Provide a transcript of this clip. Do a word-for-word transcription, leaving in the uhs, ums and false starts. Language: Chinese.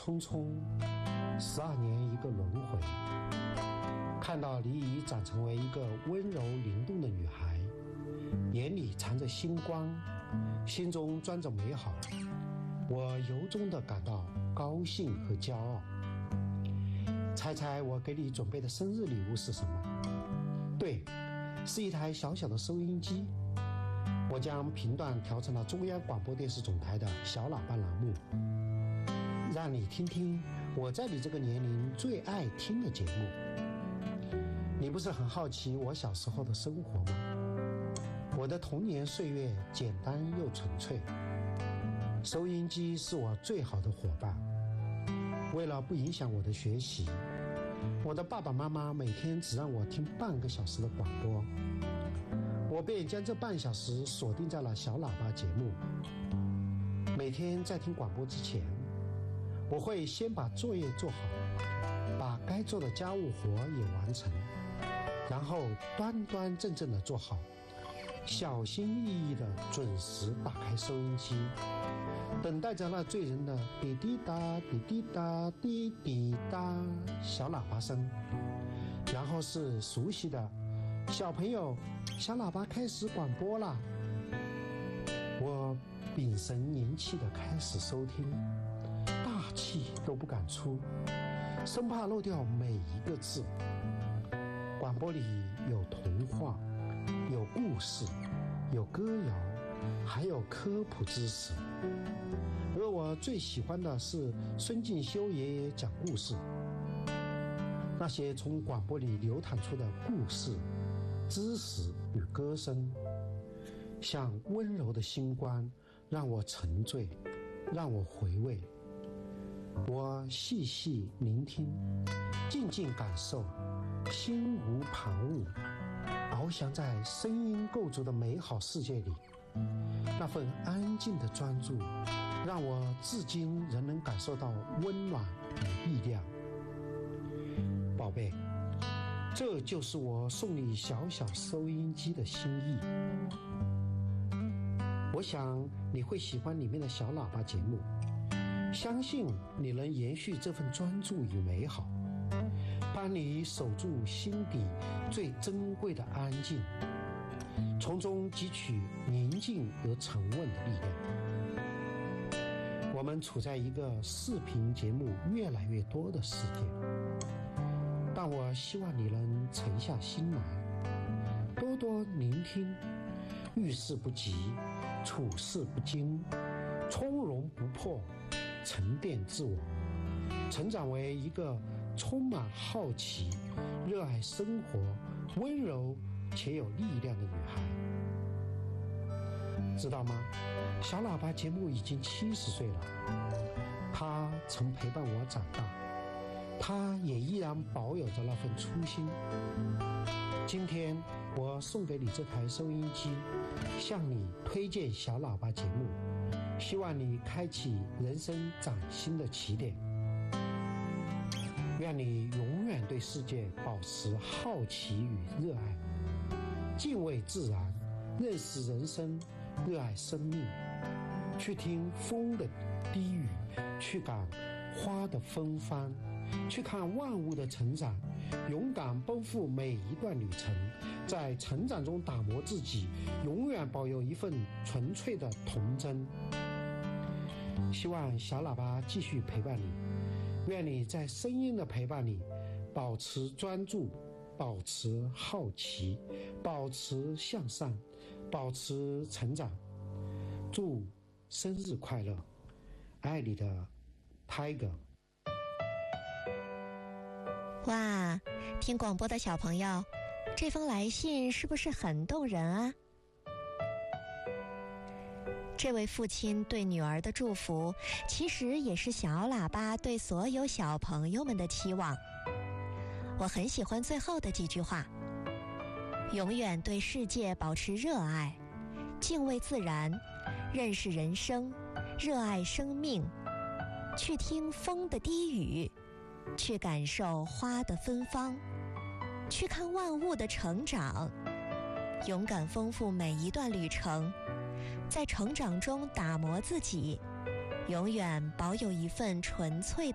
匆匆，十二年一个轮回。看到你已长成为一个温柔灵动的女孩，眼里藏着星光，心中装着美好，我由衷地感到高兴和骄傲。猜猜我给你准备的生日礼物是什么？对，是一台小小的收音机。我将频段调成了中央广播电视总台的小喇叭栏目，让你听听我在你这个年龄最爱听的节目。你不是很好奇我小时候的生活吗？我的童年岁月简单又纯粹，收音机是我最好的伙伴。为了不影响我的学习，我的爸爸妈妈每天只让我听半个小时的广播，我便将这半小时锁定在了小喇叭节目。每天在听广播之前，我会先把作业做好，把该做的家务活也完成，然后端端正正地坐好，小心翼翼地准时打开收音机，等待着那醉人的滴滴答滴滴答滴滴答小喇叭声，然后是熟悉的小朋友，小喇叭开始广播啦。我屏神凝气地开始收听，大气都不敢出，生怕漏掉每一个字。广播里有童话，有故事，有歌谣，还有科普知识。而我最喜欢的是孙敬修爷爷讲故事，那些从广播里流淌出的故事、知识与歌声，像温柔的星光，让我沉醉，让我回味。我细细聆听，静静感受，心无旁骛，翱翔在声音构筑的美好世界里。那份安静的专注，让我至今仍能感受到温暖与力量。宝贝，这就是我送你小小收音机的心意。我想你会喜欢里面的小喇叭节目，相信你能延续这份专注与美好，帮你守住心底最珍贵的安静，从中汲取宁静而沉稳的力量。我们处在一个视频节目越来越多的世界，但我希望你能沉下心来，多多聆听，遇事不急，处事不惊，从容不迫，沉淀自我，成长为一个充满好奇、热爱生活、温柔且有力量的女孩。知道吗？小喇叭节目已经七十岁了，她曾陪伴我长大，她也依然保有着那份初心。今天我送给你这台收音机，向你推荐小喇叭节目，希望你开启人生崭新的起点。愿你永远对世界保持好奇与热爱，敬畏自然，认识人生，热爱生命，去听风的低语，去感花的芬芳，去看万物的成长，勇敢奔赴每一段旅程，在成长中打磨自己，永远保有一份纯粹的童真。希望小喇叭继续陪伴你，愿你在声音的陪伴里保持专注，保持好奇，保持向上，保持成长。祝生日快乐，爱你的 Tiger。 哇，听广播的小朋友，这封来信是不是很动人啊？这位父亲对女儿的祝福，其实也是小喇叭对所有小朋友们的期望。我很喜欢最后的几句话：永远对世界保持热爱，敬畏自然，认识人生，热爱生命，去听风的低语，去感受花的芬芳，去看万物的成长，勇敢丰富每一段旅程，在成长中打磨自己，永远保有一份纯粹